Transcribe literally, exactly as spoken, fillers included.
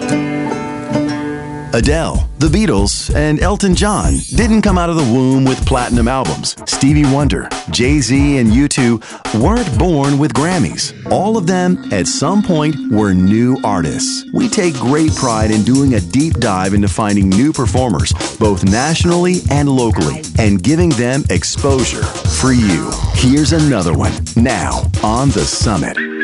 Adele, the Beatles, and Elton John didn't come out of the womb with platinum albums. Stevie Wonder, Jay-Z, and U two weren't born with Grammys. All of them, at some point, were new artists. We take great pride in doing a deep dive into finding new performers, both nationally and locally, and giving them exposure for you. Here's another one, now on The Summit.